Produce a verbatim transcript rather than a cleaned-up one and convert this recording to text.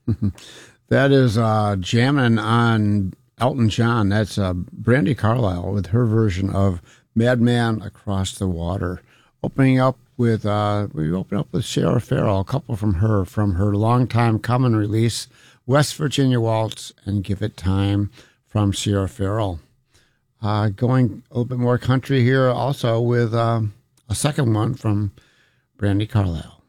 That is uh, jamming on Elton John. That's uh, Brandi Carlile with her version of Madman Across the Water. Opening up with, uh, we open up with Sarah Farrell, a couple from her, from her longtime common release, West Virginia Waltz and Give It Time from Sierra Farrell. Uh, going a little bit more country here also with uh, a second one from Brandi Carlile.